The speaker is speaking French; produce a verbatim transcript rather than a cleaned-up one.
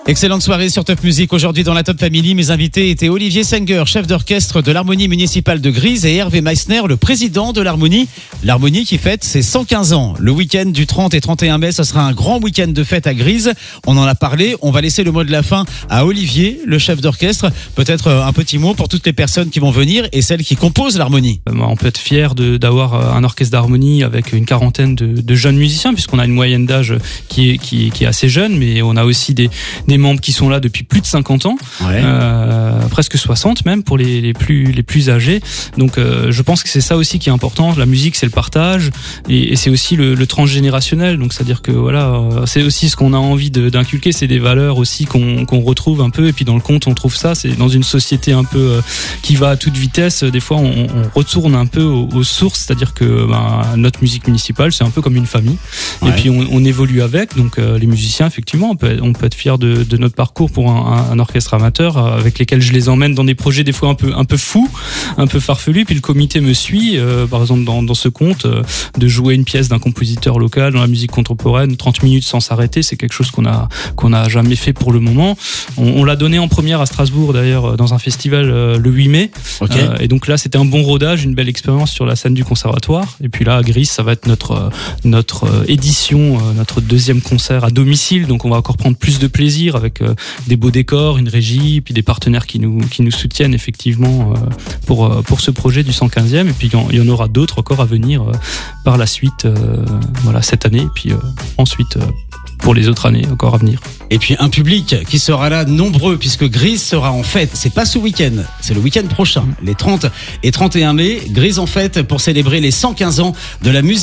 Excellente soirée sur Top Music. Aujourd'hui dans la Top Family, mes invités étaient Olivier Senger, chef d'orchestre de l'Harmonie municipale de Grise, et Hervé Meissner, le président de l'Harmonie. L'Harmonie qui fête ses cent quinze ans. Le week-end du trente et trente et un mai, ce sera un grand week-end de fête à Grise. On en a parlé. On va laisser le mot de la fin à Olivier, le chef d'orchestre. Peut-être un petit mot pour toutes les personnes qui vont venir et celles qui composent l'Harmonie. On peut être fier de, d'avoir un orchestre d'harmonie avec une quarantaine de, de jeunes musiciens, puisqu'on a une moyenne d'âge qui est, qui, qui est assez jeune, mais on a aussi des, des membres qui sont là depuis plus de cinquante ans, ouais. euh, presque soixante même pour les, les plus les plus âgés. Donc euh, je pense que c'est ça aussi qui est important. La musique, c'est le partage, et, et c'est aussi le, le transgénérationnel. Donc c'est-à-dire que voilà, c'est aussi ce qu'on a envie de, d'inculquer, c'est des valeurs aussi qu'on, qu'on retrouve un peu. Et puis dans le conte, on trouve ça. C'est dans une société un peu euh, qui va à toute vitesse. Des fois, on, on retourne un peu aux, aux sources, c'est-à-dire que ben, notre musique municipale, c'est un peu comme une famille. Ouais. Et puis on, on évolue avec. Donc euh, les musiciens, effectivement, on peut on peut être fiers de, de notre parcours pour un, un orchestre amateur avec lesquels je les emmène dans des projets des fois un peu un peu fous, un peu farfelus. Puis le comité me suit, euh, par exemple dans, dans ce conte, euh, de jouer une pièce d'un compositeur local dans la musique contemporaine, trente minutes sans s'arrêter, c'est quelque chose qu'on a qu'on a jamais fait pour le moment. On, on l'a donné en première à Strasbourg d'ailleurs dans un festival euh, le huit mai. Okay. Euh, et donc là c'était un bon rodage, une belle expérience sur la scène du conservatoire. Et puis là à Grise, ça va être notre notre édition, notre deuxième concert à domicile. Donc on va encore prendre plus de plaisir avec euh, des beaux décors, une régie, puis des partenaires qui nous qui nous soutiennent effectivement euh, pour euh, pour ce projet du cent quinzième. Et puis il y en aura d'autres encore à venir euh, par la suite, euh, voilà cette année, et puis euh, ensuite euh, pour les autres années encore à venir. Et puis un public qui sera là nombreux, puisque Grise sera en fête. C'est pas ce week-end, c'est le week-end prochain, les trente et trente et un mai. Grise en fête pour célébrer les cent quinze ans de la musique.